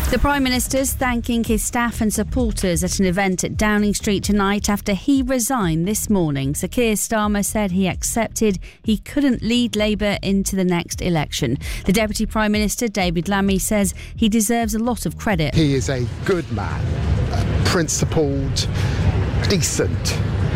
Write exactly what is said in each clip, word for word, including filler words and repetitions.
The Prime Minister's thanking his staff and supporters at an event at Downing Street tonight after he resigned this morning. Sir Keir Starmer said he accepted he couldn't lead Labour into the next election. The Deputy Prime Minister, David Lammy, says he deserves a lot of credit. He is a good man, uh, principled, decent,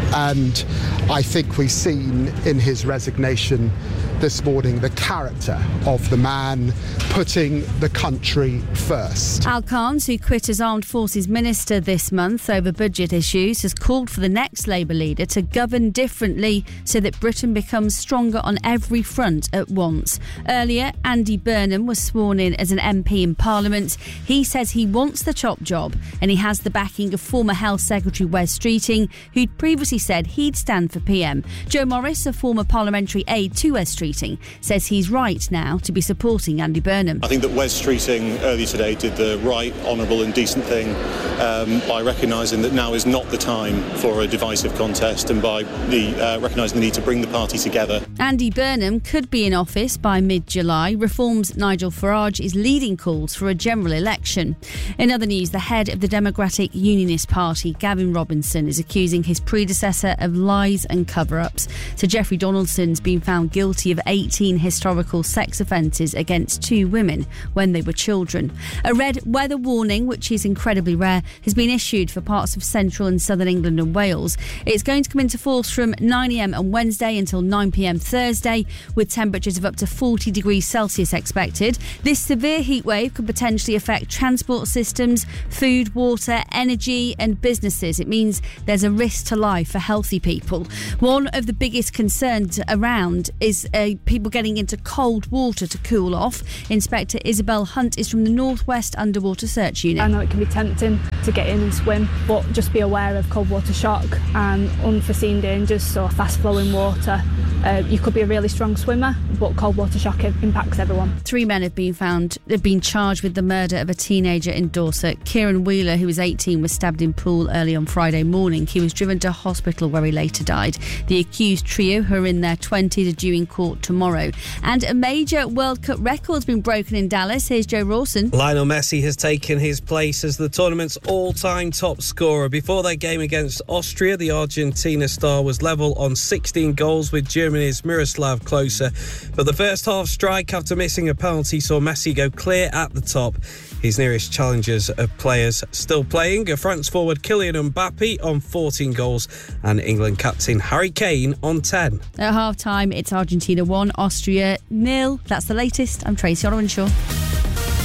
and I think we've seen in his resignation this morning the character of the man putting the country first. Al Carnes, who quit as Armed Forces Minister this month over budget issues, has called for the next Labour leader to govern differently so that Britain becomes stronger on every front at once. Earlier, Andy Burnham was sworn in as an M P in Parliament. He says he wants the top job and he has the backing of former Health Secretary Wes Streeting, who'd previously said he'd stand for P M. Joe Morris, a former parliamentary aide to Wes Streeting, says he's right now to be supporting Andy Burnham. I think that Wes Streeting earlier today did the right, honourable and decent thing um, by recognising that now is not the time for a divisive contest and by the uh, recognising the need to bring the party together. Andy Burnham could be in office by mid-July. Reform's Nigel Farage is leading calls for a general election. In other news, the head of the Democratic Unionist Party, Gavin Robinson, is accusing his predecessor of lies and cover-ups. Sir Geoffrey Donaldson's been found guilty of eighteen historical sex offences against two women when they were children. A red weather warning, which is incredibly rare, has been issued for parts of central and southern England and Wales. It's going to come into force from nine a m on Wednesday until nine p m Thursday, with temperatures of up to forty degrees Celsius expected. This severe heat wave could potentially affect transport systems, food, water, energy and businesses. It means there's a risk to life for healthy people. One of the biggest concerns around is uh, people getting into cold water to cool off. Inspector Isabel Hunt is from the Northwest Underwater Search Unit. I know it can be tempting to get in and swim, but just be aware of cold water shock and unforeseen dangers, so fast flowing water. Uh, you could be a really strong swimmer, but cold water shock impacts everyone. Three men have been found, have been charged with the murder of a teenager in Dorset. Kieran Wheeler, who was eighteen, was stabbed in Poole early on Friday morning. He was driven to hospital where he later died. The accused trio, who are in their twenties, are due in court tomorrow. And a major World Cup record's been broken in Dallas. Here's Joe Rawson. Lionel Messi has taken his place as the tournament's all-time top scorer. Before their game against Austria, the Argentina star was level on sixteen goals with Germany's Miroslav Klose. But the first half strike after missing a penalty saw Messi go clear at the top. His nearest challengers are players still playing are France forward Kylian Mbappe on fourteen goals and England captain Harry Kane on ten. At half-time, it's Argentina one, Austria nil. That's the latest. I'm Tracy Orwenshaw.